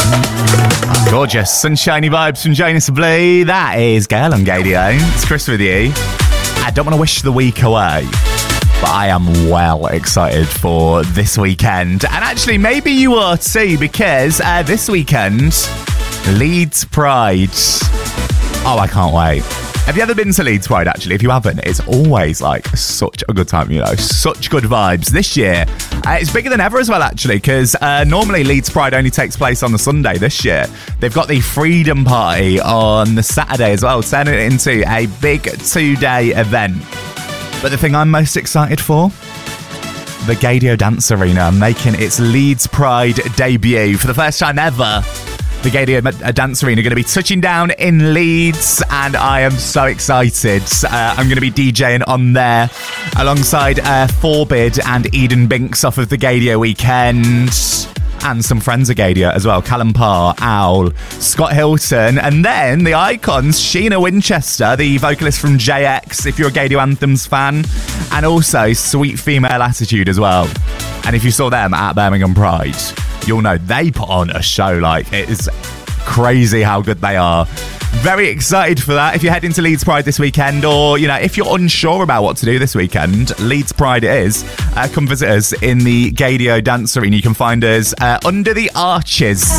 Gorgeous, sunshiny vibes from Jonas Blue. That is Girl on Gadio. It's Chris with you. I don't want to wish the week away, but I am well excited for this weekend. And actually, maybe you are too, because this weekend, Leeds Pride. Oh, I can't wait. Have you ever been to Leeds Pride, actually? If you haven't, it's always like such a good time, such good vibes. This year, it's bigger than ever as well, actually, because normally Leeds Pride only takes place on the Sunday. This year, they've got the Freedom Party on the Saturday as well, turning it into a big 2-day event. But the thing I'm most excited for, the Gadio Dance Arena making its Leeds Pride debut for the first time ever. The Gadio Dance Arena going to be touching down in Leeds, and I am so excited. I'm going to be DJing on there alongside Forbid and Eden Binks off of the Gadio weekend, and some friends of Gadio as well. Callum Parr, Owl, Scott Hilton, and then the icons, Sheena Winchester, the vocalist from JX, if you're a Gadio Anthems fan, and also Sweet Female Attitude as well. And if you saw them at Birmingham Pride, you'll know they put on a show. Like, it is crazy how good they are. Very excited for that. If you're heading to Leeds Pride this weekend, or, if you're unsure about what to do this weekend, Leeds Pride it is. Come visit us in the Gadio Dance Arena. You can find us under the arches.